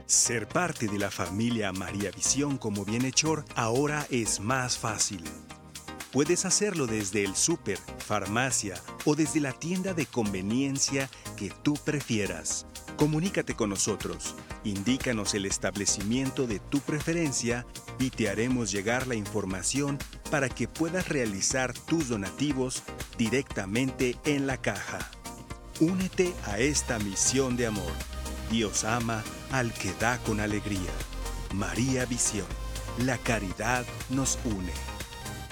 Ser parte de la familia María Visión como bienhechor ahora es más fácil. Puedes hacerlo desde el súper, farmacia o desde la tienda de conveniencia que tú prefieras. Comunícate con nosotros, indícanos el establecimiento de tu preferencia y te haremos llegar la información para que puedas realizar tus donativos directamente en la caja. Únete a esta misión de amor. Dios ama al que da con alegría. María Visión. La caridad nos une.